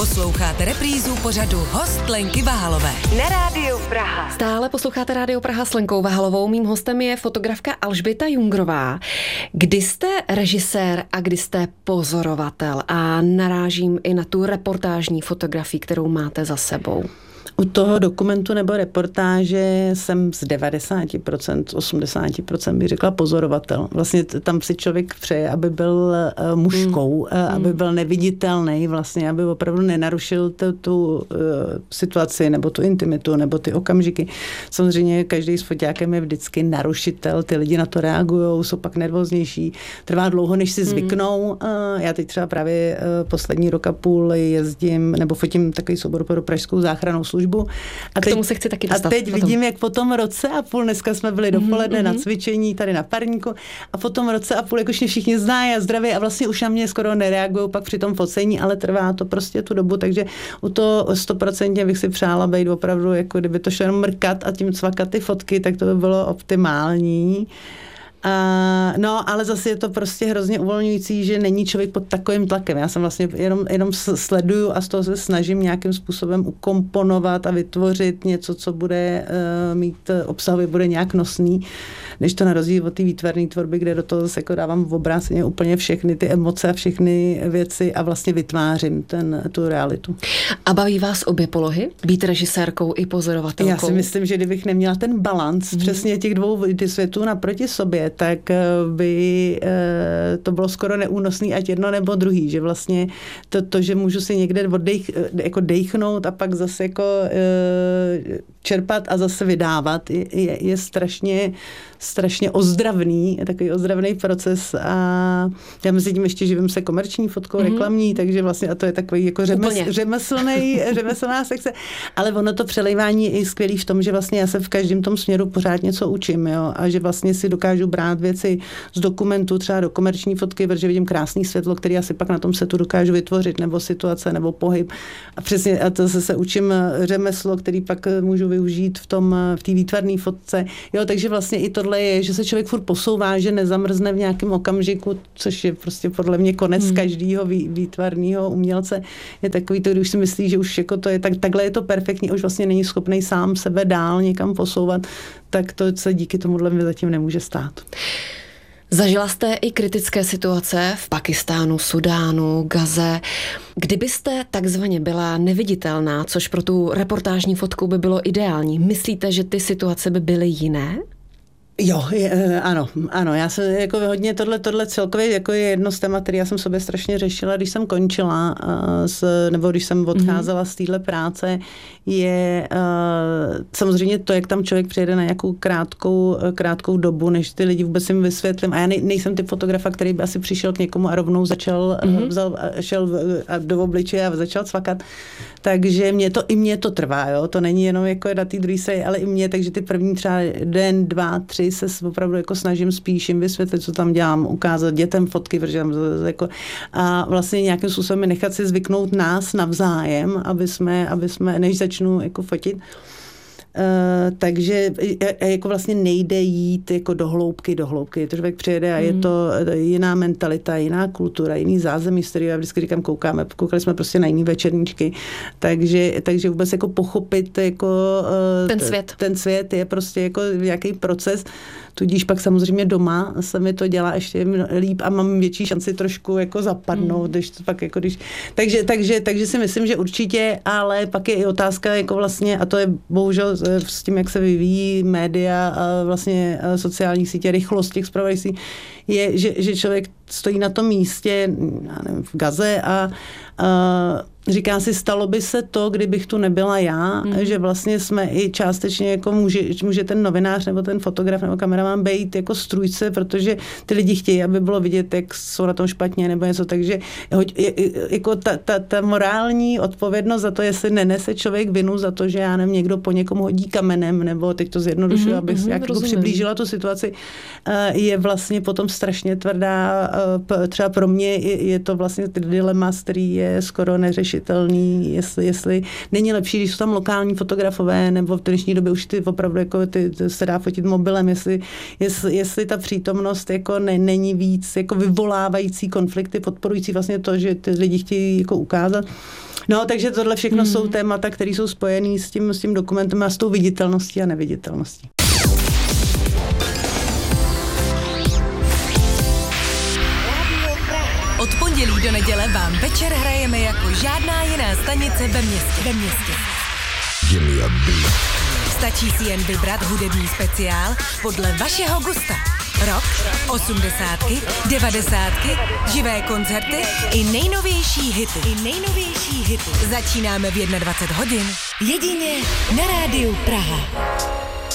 Posloucháte reprízu pořadu Host Lenky Vahalové na Rádiu Praha. Stále posloucháte Rádio Praha s Lenkou Vahalovou. Mým hostem je fotografka Alžběta Jungrová. Kdy jste režisér a kdy jste pozorovatel? A narážím i na tu reportážní fotografii, kterou máte za sebou. U toho dokumentu nebo reportáže jsem z 90%, 80% bych řekla pozorovatel. Vlastně tam si člověk přeje, aby byl mužkou, aby byl neviditelný, vlastně, aby opravdu nenarušil tu situaci nebo tu intimitu nebo ty okamžiky. Samozřejmě každý s foťákem je vždycky narušitel, ty lidi na to reagují, jsou pak nervóznější, trvá dlouho, než si zvyknou. Já teď třeba právě poslední rok a půl jezdím nebo fotím takový soubor pro pražskou záchrannou službu. A k tomu se chci taky dostat. A teď vidím, jak po tom roce a půl, dneska jsme byli dopoledne na cvičení tady na parníku a po tom roce a půl, jak už mě všichni znají a zdraví a vlastně už na mě skoro nereagují pak při tom focení, ale trvá to prostě tu dobu, takže u toho 100% bych si přála být opravdu, jako kdyby to šlo jenom mrkat a tím cvakat ty fotky, tak to by bylo optimální. No, ale zase je to prostě hrozně uvolňující, že není člověk pod takovým tlakem. Já jsem vlastně jenom sleduju a z toho se snažím nějakým způsobem ukomponovat a vytvořit něco, co bude mít obsahově, bude nějak nosný, než to na rozdíl od té výtvarné tvorby, kde do toho zase jako dávám v obráceně úplně všechny ty emoce a všechny věci a vlastně vytvářím tu realitu. A baví vás obě polohy? Být režisérkou i pozorovatelkou? Já si myslím, že kdybych neměla ten balans přesně těch dvou světů naproti sobě, tak by to bylo skoro neúnosný, ať jedno nebo druhý, že vlastně to že můžu si někde jako dejchnout a pak zase jako čerpat a zase vydávat, je strašně ozdravný, takový ozdravný proces a já mezi tím ještě živím se komerční fotkou, reklamní, takže vlastně a to je takový jako řemeslná sekce, ale ono to přelejvání je i skvělý v tom, že vlastně já se v každém tom směru pořád něco učím, jo, a že vlastně si dokážu brát věci z dokumentu třeba do komerční fotky, protože vidím krásný světlo, který já si pak na tom setu dokážu vytvořit, nebo situace, nebo pohyb. A přesně a to se učím řemeslo, který pak můžu využít v té výtvarné fotce. Jo, takže vlastně i tohle je, že se člověk furt posouvá, že nezamrzne v nějakém okamžiku, což je prostě podle mě konec každého výtvarného umělce. Je takový to, když si myslí, že už jako to je takhle je to perfektní, už vlastně není schopný sám sebe dál někam posouvat, tak to se díky tomuhle mi zatím nemůže stát. Zažila jste i kritické situace v Pakistánu, Sudánu, Gaze. Kdybyste takzvaně byla neviditelná, což pro tu reportážní fotku by bylo ideální, myslíte, že ty situace by byly jiné? Jo, ano, já jsem jako hodně tohle celkově jako je jedno z témat, který já jsem sobě strašně řešila, když jsem končila, nebo když jsem odcházela z téhle práce, je samozřejmě to, jak tam člověk přijede na nějakou krátkou dobu, než ty lidi vůbec jim vysvětlím. A já nejsem typ fotografa, který by asi přišel k někomu a rovnou šel do obličeje a začal cvakat. Takže mě to trvá, jo. To není jenom jako na té druhé straně, ale i mě, takže ty první třeba den, 2, 3 se opravdu jako snažím spíš jim vysvětlit, co tam dělám, ukázat dětem fotky, protože tam jako, a vlastně nějakým způsobem nechat si zvyknout nás navzájem, aby jsme než začnu jako fotit. Takže jako vlastně nejde jít jako do hloubky. To člověk přijede a je to jiná mentalita, jiná kultura, jiný zázemí, z kterého já vždycky říkám, koukali jsme prostě na jiný večerníčky, takže vůbec jako pochopit jako ten svět je prostě jako nějaký proces, tudíž pak samozřejmě doma se mi to dělá ještě líp a mám větší šanci trošku jako zapadnout, takže si myslím, že určitě, ale pak je i otázka jako vlastně, a to je bohužel s tím, jak se vyvíjí média a vlastně sociální sítě, rychlost těch zpravodajství, je, že člověk stojí na tom místě, já nevím, v Gaze a říká si, stalo by se to, kdybych tu nebyla já, že vlastně jsme i částečně jako může ten novinář nebo ten fotograf nebo kameraman být jako strůjce, protože ty lidi chtějí, aby bylo vidět, jak jsou na tom špatně nebo něco, takže jako ta morální odpovědnost za to, jestli nenese člověk vinu za to, že já nevím, někdo po někom hodí kamenem, nebo teď to zjednodušuji, abych jako přiblížila tu situaci, je vlastně potom strašně tvrdá. Třeba pro mě je to vlastně dilema, který je skoro neřešitelný, jestli není lepší, když jsou tam lokální fotografové, nebo v dnešní době už ty opravdu jako se dá fotit mobilem, jestli ta přítomnost jako není víc jako vyvolávající konflikty, podporující vlastně to, že ty lidi chtějí jako ukázat. No, takže tohle všechno jsou témata, které jsou spojené s tím dokumentem a s tou viditelností a neviditelností. Od pondělí do neděle vám večer hrajeme jako žádná jiná stanice ve městě. Stačí si jen vybrat hudební speciál podle vašeho gusta. Rock, 80, 90, živé koncerty i nejnovější hity. Začínáme v 21 hodin. Jedině na Rádiu Praha.